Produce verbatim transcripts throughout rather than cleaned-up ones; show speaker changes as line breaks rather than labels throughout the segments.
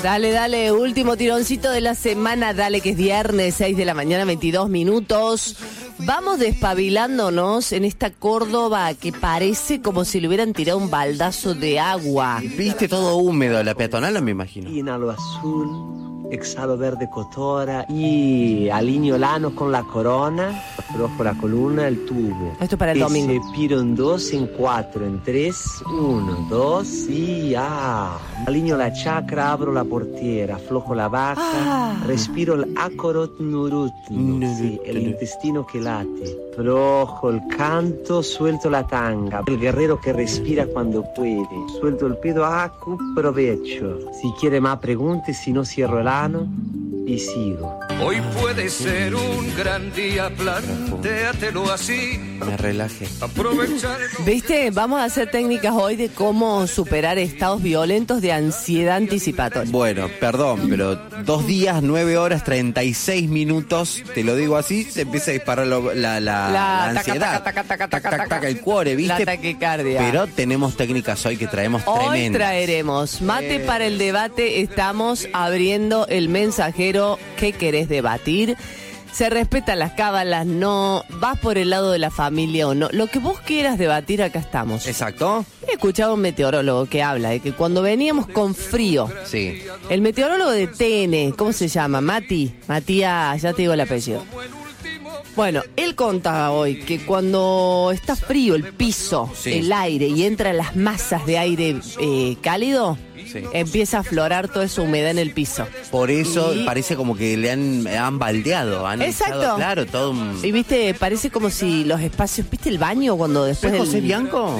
Dale, dale, último tironcito de la semana, dale, que es viernes, seis de la mañana, veintidós minutos. Vamos despabilándonos en esta Córdoba que parece como si le hubieran tirado un baldazo de agua.
Viste todo húmedo, la peatonal, me imagino.
Inhalo azul, exhalo verde cotora y alineo lano con la corona, aflojo la columna, el tubo.
Esto es para el domingo.
Expiro en dos, en cuatro, en tres, uno, dos y ah. Alineo la chakra, abro la portiera, aflojo la vaca, ah. respiro el acorot nurutnu, sí, el intestino que late. Aflojo el canto, suelto la tanga, el guerrero que respira cuando puede. Suelto el pedo, acu, provecho. Si quiere más pregunte, si no cierro el ano y sigo.
Hoy puede ser un gran día, plantéatelo así.
Me relaje.
Aprovechar.
¿Viste? Vamos a hacer técnicas hoy de cómo superar estados violentos de ansiedad anticipatoria.
Bueno, perdón, pero dos días, nueve horas, treinta y seis minutos, te lo digo así, se empieza a disparar lo, la, la, la, la ansiedad.
Taca, taca, taca, taca,
tac, tac, tac, el cuore, ¿viste?
La taquicardia.
Pero tenemos técnicas hoy que traemos
Hoy
tremendas.
traeremos mate
Eh.
para el debate. Estamos abriendo el mensajero. ¿Qué querés debatir? Se respetan las cábalas, no. ¿Vas por el lado de la familia o no? Lo que vos quieras debatir, acá estamos.
Exacto.
He escuchado un meteorólogo que habla de que cuando veníamos con frío,
Sí.
el meteorólogo de T N, ¿cómo se llama? Mati, Matías, ya te digo el apellido. Bueno, él contaba hoy que cuando está frío el piso,
Sí.
el aire, y entran las masas de aire eh, cálido,
Sí.
empieza a aflorar toda esa humedad en el piso.
Por eso
Y-
parece como que le han, han baldeado, han
Exacto.
echado, claro, todo un...
Y viste, parece como si los espacios, ¿viste el baño cuando después
¿Es
del...
José Bianco?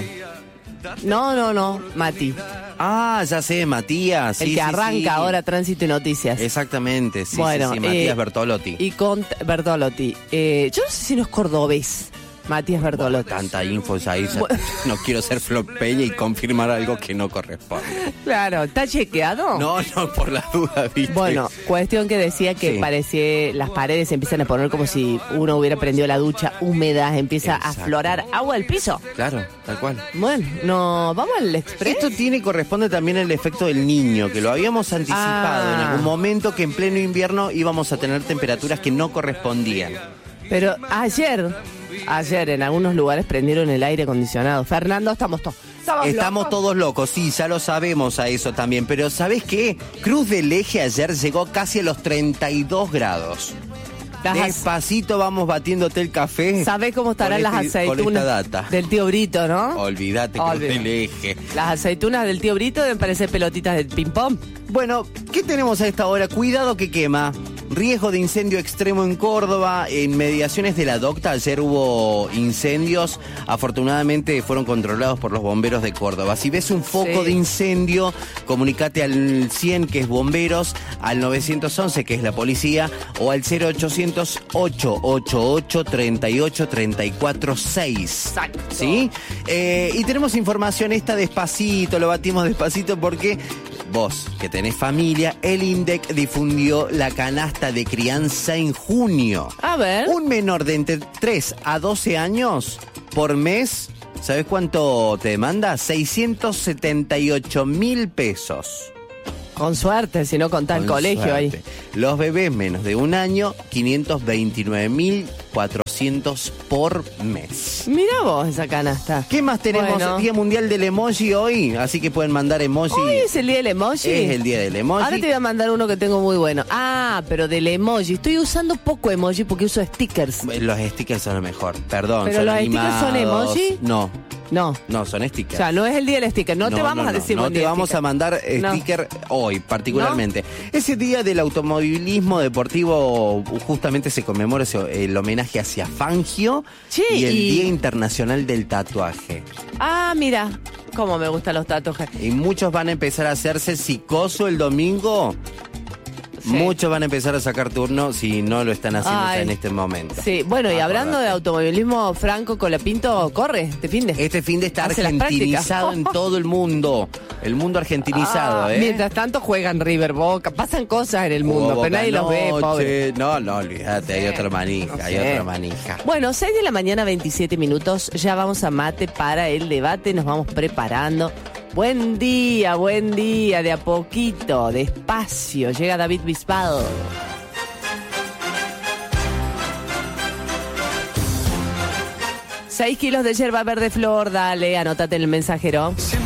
No, no, no, Mati.
Ah, ya sé, Matías.
el
sí,
que
sí,
arranca
sí.
ahora Tránsito y Noticias.
Exactamente, sí,
Bueno,
sí, sí, Matías
eh,
Bertolotti.
Y con Bertolotti. Eh, yo no sé si no es cordobés, Matías Bertolotti.
Tanta info ahí, ya-
Bueno.
no quiero ser flopeña y confirmar algo que no corresponde.
Claro, ¿está chequeado?
No, no, por la duda, ¿viste?
Bueno, cuestión que decía que
Sí.
parecía, las paredes se empiezan a poner como si uno hubiera prendido la ducha húmeda, empieza
Exacto.
a aflorar agua del piso.
Claro, tal cual.
Bueno, no, vamos al express.
Esto tiene corresponde también al efecto del niño, que lo habíamos anticipado
Ah.
en algún momento, que en pleno invierno íbamos a tener temperaturas que no correspondían.
Pero ayer, ayer en algunos lugares prendieron el aire acondicionado. Fernando, estamos todos.
Estamos todos locos, sí, ya lo sabemos a eso también, pero ¿sabés qué? Cruz del Eje ayer llegó casi a los treinta y dos grados.
Las ace-
Despacito vamos batiéndote el café.
¿Sabés cómo estarán
con
las
este- con esta
aceitunas
data.
del tío Brito, no?
Olvídate, Cruz
Olvídate.
del Eje.
Las aceitunas del tío Brito deben parecer pelotitas de ping-pong.
Bueno, ¿qué tenemos a esta hora? Cuidado que quema. Riesgo de incendio extremo en Córdoba. En mediaciones de la Docta ayer hubo incendios. Afortunadamente fueron controlados por los bomberos de Córdoba. Si ves un foco
Sí.
de incendio, comunicate al cien, que es bomberos, al nueve once, que es la policía, o al cero ochocientos, ochocientos ochenta y ocho, treinta y ocho, treinta y cuatro, seis.
Exacto.
¿Sí? Eh, y tenemos información esta despacito, lo batimos despacito porque vos, que tenés familia, el INDEC difundió la canasta de crianza en junio.
A ver.
Un menor de entre tres a doce años por mes, ¿sabés cuánto te demanda? seiscientos setenta y ocho mil pesos.
Con suerte, si no contá el
Con
colegio
suerte.
ahí.
Los bebés menos de un año, quinientos veintinueve mil cuatrocientos por mes.
Mira vos esa canasta.
¿Qué más tenemos?
Bueno.
Día Mundial del Emoji hoy, así que pueden mandar emoji.
Hoy es el día del emoji.
Es el día del emoji.
Ahora te voy a mandar uno que tengo muy bueno. Ah, pero del emoji. Estoy usando poco emoji porque uso stickers.
Los stickers son lo mejor, perdón.
¿Pero
son
los stickers son
animados.
emoji?
No,
No.
no, son
O
stickers.
sea, no es el día del sticker. No, te vamos
no,
a
no.
decir
No
buen
te
día
vamos
sticker.
a mandar eh,
No.
sticker hoy, particularmente. Ese día del automovilismo deportivo justamente se conmemora ese- el homenaje hacia Fangio
Sí,
y el
y-
Día Internacional del Tatuaje.
Ah, mira. Cómo me gustan los tatuajes.
Y muchos van a empezar a hacerse psicoso el domingo.
Sí.
Muchos van a empezar a sacar turno si no lo están haciendo
Ay.
ya en este momento.
Sí, bueno, y hablando de
Acordate.
automovilismo, Franco Colapinto corre este fin de.
Este fin de está
Hace las
argentinizado
prácticas.
en todo el mundo. El mundo argentinizado,
Ah,
¿eh?
Mientras tanto juegan River Boca, pasan cosas en el mundo,
Jugó
pero nadie
Boca
los ve,
anoche.
pobre.
No, no, olvídate, hay otra manija,
no
hay
sé.
otra manija.
Bueno, seis de la mañana, veintisiete minutos, ya vamos a mate para el debate, nos vamos preparando. Buen día, buen día, de a poquito, despacio, llega David Bisbal. Seis kilos de yerba verde flor, dale, anótate en el mensajero.